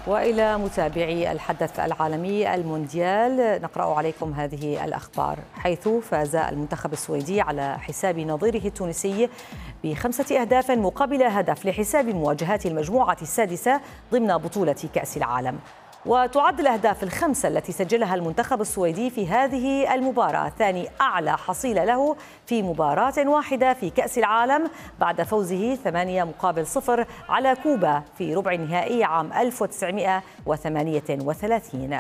وإلى متابعي الحدث العالمي المونديال نقرأ عليكم هذه الأخبار، حيث فاز المنتخب السويدي على حساب نظيره التونسي ب5 أهداف مقابل هدف لحساب مواجهات المجموعة السادسة ضمن بطولة كأس العالم. وتعد الأهداف الخمسة التي سجلها المنتخب السويدي في هذه المباراة ثاني أعلى حصيلة له في مباراة واحدة في كأس العالم بعد فوزه 8-0 على كوبا في ربع النهائي عام 1938.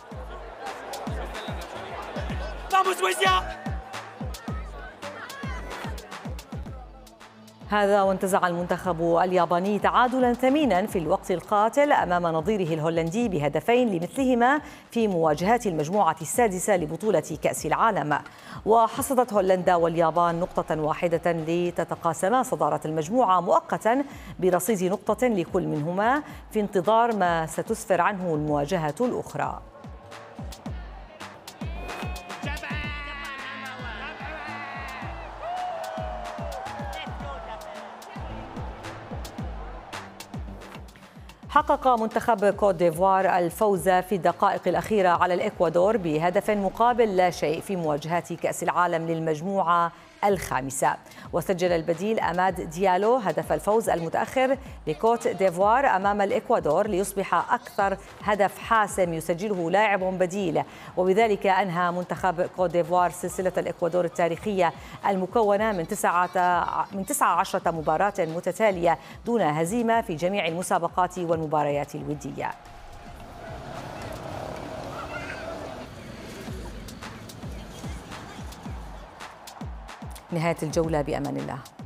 هذا وانتزع المنتخب الياباني تعادلا ثمينا في الوقت القاتل أمام نظيره الهولندي بهدفين لمثلهما في مواجهات المجموعة السادسة لبطولة كأس العالم. وحصدت هولندا واليابان نقطة واحدة لتتقاسما صدارة المجموعة مؤقتا برصيد نقطة لكل منهما في انتظار ما ستسفر عنه المواجهة الأخرى. حقق منتخب كوت ديفوار الفوز في الدقائق الأخيرة على الإكوادور بهدف مقابل لا شيء في مواجهات كأس العالم للمجموعة الخامسة. وسجل البديل أماد ديالو هدف الفوز المتأخر لكوت ديفوار أمام الإكوادور ليصبح أكثر هدف حاسم يسجله لاعب بديل، وبذلك أنهى منتخب كوت ديفوار سلسلة الإكوادور التاريخية المكونة من 19 مباراة متتالية دون هزيمة في جميع المسابقات والمباريات الودية. نهاية الجولة بأمان الله.